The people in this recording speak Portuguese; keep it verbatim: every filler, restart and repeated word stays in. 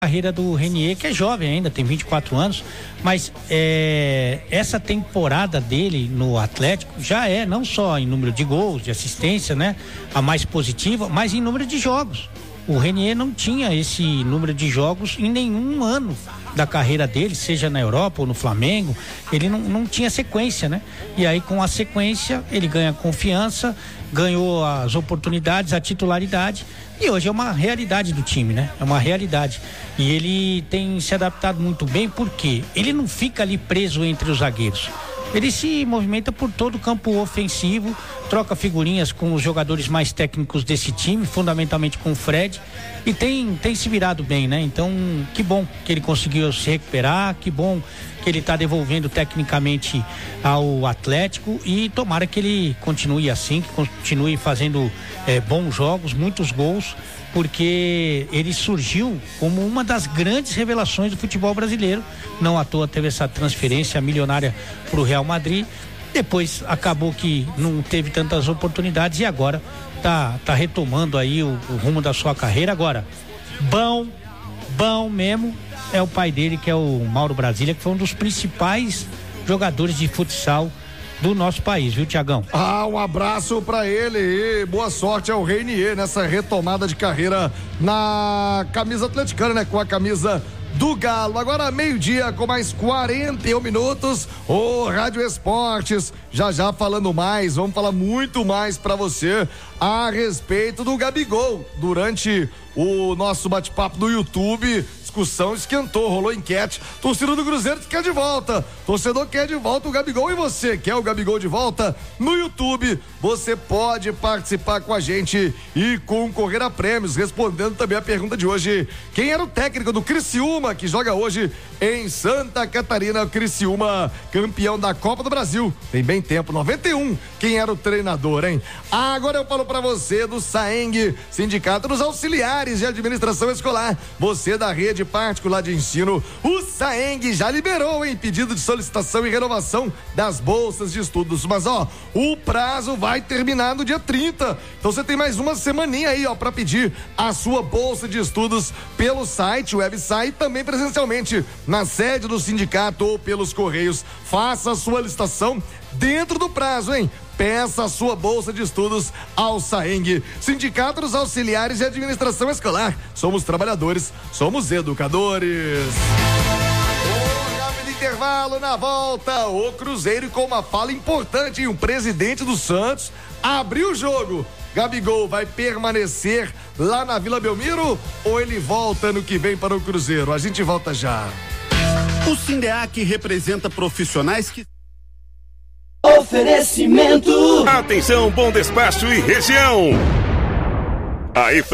carreira do Renier, que é jovem ainda, tem vinte e quatro anos, mas é, essa temporada dele no Atlético já é não só em número de gols, de assistência, né, a mais positiva, mas em número de jogos. O Renier não tinha esse número de jogos em nenhum ano da carreira dele, seja na Europa ou no Flamengo, ele não, não tinha sequência, né? E aí com a sequência ele ganha confiança, ganhou as oportunidades, a titularidade, e hoje é uma realidade do time, né? É uma realidade. E ele tem se adaptado muito bem, porque ele não fica ali preso entre os zagueiros. Ele se movimenta por todo o campo ofensivo, troca figurinhas com os jogadores mais técnicos desse time, fundamentalmente com o Fred, e tem, tem se virado bem, né? Então, que bom que ele conseguiu se recuperar, que bom que ele está devolvendo tecnicamente ao Atlético, e tomara que ele continue assim, que continue fazendo é, bons jogos, muitos gols, porque ele surgiu como uma das grandes revelações do futebol brasileiro. Não à toa teve essa transferência milionária para o Real Madrid, depois acabou que não teve tantas oportunidades e agora tá, tá retomando aí o, o rumo da sua carreira. Agora, bom, bom mesmo é o pai dele, que é o Mauro Brasília, que foi um dos principais jogadores de futsal do nosso país, viu, Tiagão? Ah, um abraço pra ele e boa sorte ao Renier nessa retomada de carreira na camisa atleticana, né? Com a camisa do Galo. Agora meio-dia com mais quarenta e um minutos, o Rádio Esportes já já falando mais, vamos falar muito mais pra você a respeito do Gabigol. Durante o nosso bate-papo do YouTube, discussão esquentou, rolou enquete, torcedor do Cruzeiro quer de volta, torcedor quer de volta o Gabigol, e você quer o Gabigol de volta? No YouTube você pode participar com a gente e concorrer a prêmios, respondendo também a pergunta de hoje: quem era o técnico do Criciúma, que joga hoje em Santa Catarina? Criciúma, campeão da Copa do Brasil, tem bem tempo, noventa e um, quem era o treinador, hein? Agora eu falo pra você do SAENG, Sindicato dos Auxiliares de Administração Escolar, você da rede particular de ensino, o SAENG já liberou, hein, pedido de solicitação e renovação das bolsas de estudos, mas ó, o prazo vai terminar no dia trinta, então você tem mais uma semaninha aí, ó, pra pedir a sua bolsa de estudos pelo site, website, também presencialmente na sede do sindicato ou pelos correios. Faça a sua licitação dentro do prazo, hein? Peça a sua bolsa de estudos ao SAENG, Sindicato dos Auxiliares de Administração Escolar. Somos trabalhadores, somos educadores. O rápido intervalo, na volta, o Cruzeiro com uma fala importante, o presidente do Santos abriu o jogo. Gabigol vai permanecer lá na Vila Belmiro ou ele volta ano que vem para o Cruzeiro? A gente volta já. O Sindeac representa profissionais que... Oferecimento. Atenção, Bom Despacho e região. Aí